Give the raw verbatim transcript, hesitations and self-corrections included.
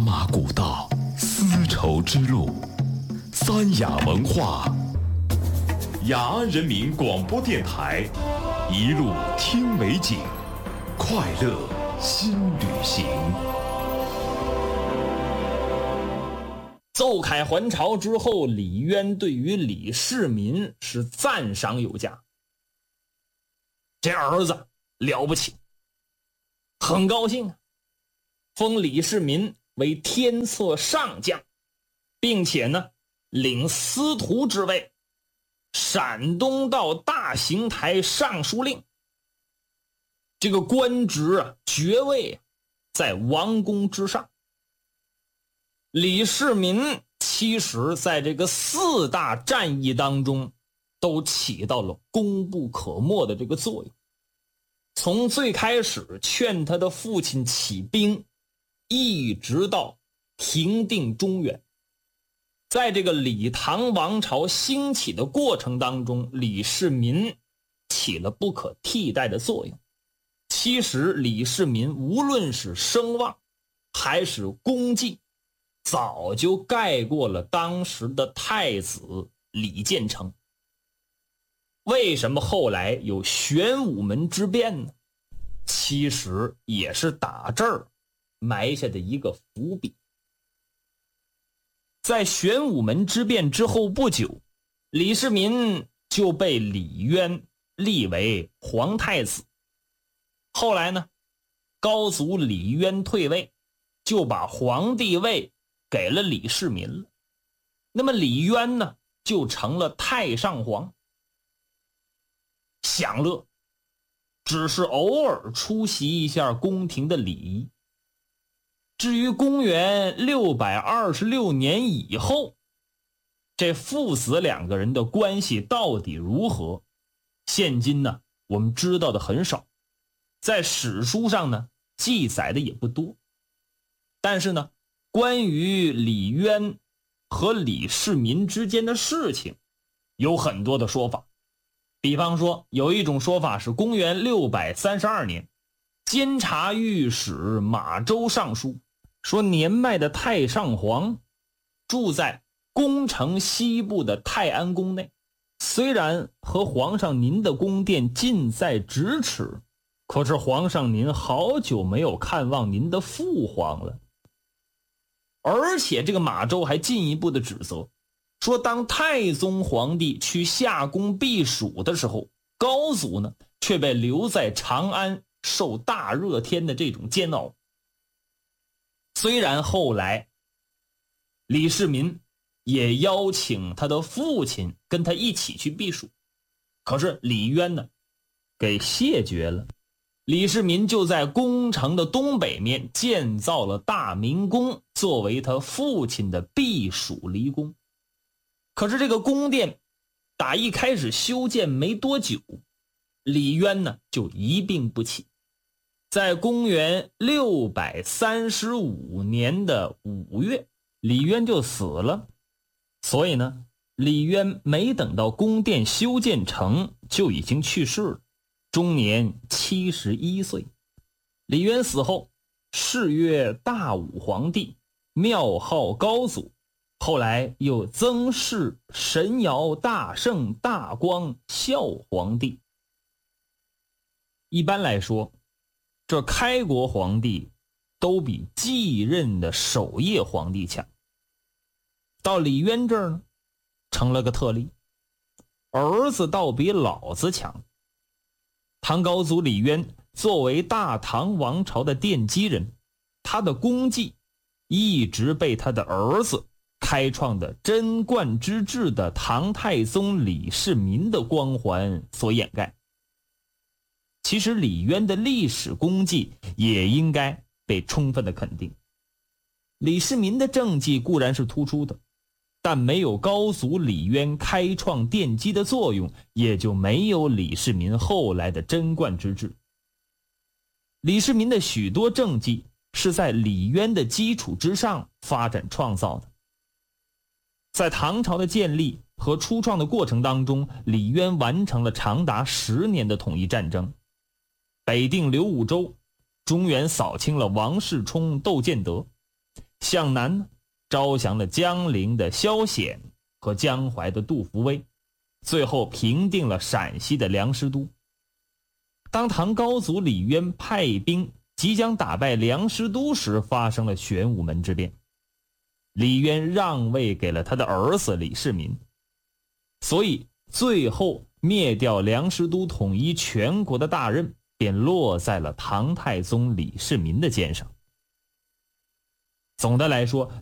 马古道，丝绸之路，三雅文化，雅安人民广播电台，一路听美景，快乐新旅行。 奏凯还朝之后，李渊对于李世民是赞赏有加，这儿子了不起，很高兴啊，封李世民为天策上将，并且呢领司徒之位，陕东道大行台尚书令。这个官职啊，爵位啊，在王公之上。李世民其实在这个四大战役当中都起到了功不可没的这个作用。从最开始劝他的父亲起兵，一直到平定中原，在这个李唐王朝兴起的过程当中，李世民起了不可替代的作用。其实李世民无论是声望还是功绩，早就盖过了当时的太子李建成。为什么后来有玄武门之变呢？其实也是打这儿埋下的一个伏笔。在玄武门之变之后不久，李世民就被李渊立为皇太子。后来呢，高祖李渊退位，就把皇帝位给了李世民了。那么李渊呢，就成了太上皇，享乐，只是偶尔出席一下宫廷的礼仪。至于公元六百二十六年以后，这父子两个人的关系到底如何，现今呢我们知道的很少，在史书上呢记载的也不多。但是呢，关于李渊和李世民之间的事情有很多的说法。比方说，有一种说法是公元六百三十二年，监察御史马周上书说，年迈的太上皇住在宫城西部的泰安宫内，虽然和皇上您的宫殿近在咫尺，可是皇上您好久没有看望您的父皇了。而且这个马周还进一步的指责说，当太宗皇帝去夏宫避暑的时候，高祖呢却被留在长安受大热天的这种煎熬。虽然后来李世民也邀请他的父亲跟他一起去避暑，可是李渊呢给谢绝了。李世民就在宫城的东北面建造了大明宫，作为他父亲的避暑离宫。可是这个宫殿打一开始修建没多久，李渊呢就一病不起。在公元六百三十五年的五月，李渊就死了。所以呢，李渊没等到宫殿修建成就已经去世了，终年七十一岁。李渊死后，谥曰大武皇帝，庙号高祖，后来又增谥神尧大圣大光孝皇帝。一般来说，这开国皇帝都比继任的守业皇帝强。到李渊这儿呢，成了个特例，儿子倒比老子强。唐高祖李渊作为大唐王朝的奠基人，他的功绩一直被他的儿子开创的贞观之治的唐太宗李世民的光环所掩盖。其实李渊的历史功绩也应该被充分的肯定。李世民的政绩固然是突出的，但没有高祖李渊开创奠基的作用，也就没有李世民后来的贞观之治。李世民的许多政绩是在李渊的基础之上发展创造的。在唐朝的建立和初创的过程当中，李渊完成了长达十年的统一战争，北定刘武周，中原扫清了王世充、窦建德， 向南呢，招降了江陵的萧显和江淮的杜伏威，最后平定了陕西的梁师都。当唐高祖李渊派兵即将打败梁师都时，发生了玄武门之变。李渊让位给了他的儿子李世民，所以最后灭掉梁师都统一全国的大任便落在了唐太宗李世民的肩上。总的来说，